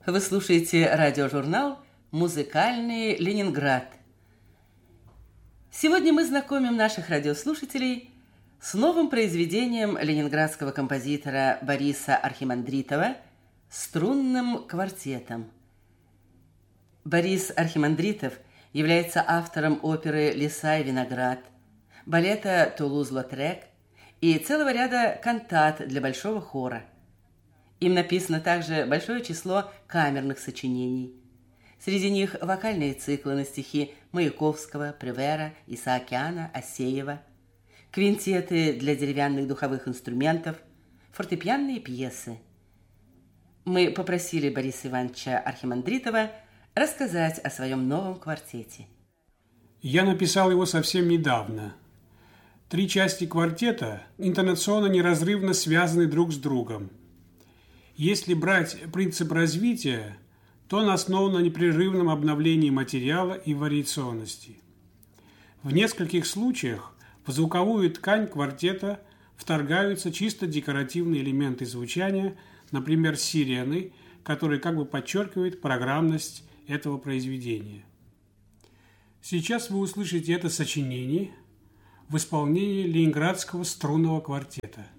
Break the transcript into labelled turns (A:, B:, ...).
A: Вы слушаете радиожурнал «Музыкальный Ленинград». Сегодня мы знакомим наших радиослушателей с новым произведением ленинградского композитора Бориса Архимандритова «Струнным квартетом». Борис Архимандритов является автором оперы «Лиса и виноград», балета «Тулуз-Лотрек» и целого ряда кантат для большого хора. Им написано также большое число камерных сочинений. Среди них вокальные циклы на стихи Маяковского, Превера, Исаакяна, Асеева, квинтеты для деревянных духовых инструментов, фортепианные пьесы. Мы попросили Бориса Ивановича Архимандритова рассказать о своем новом квартете.
B: Я написал его совсем недавно. 3 части квартета интонационно неразрывно связаны друг с другом. Если брать принцип развития, то он основан на непрерывном обновлении материала и вариационности. В нескольких случаях в звуковую ткань квартета вторгаются чисто декоративные элементы звучания, например, сирены, которые как бы подчеркивают программность этого произведения. Сейчас вы услышите это сочинение в исполнении Ленинградского струнного квартета.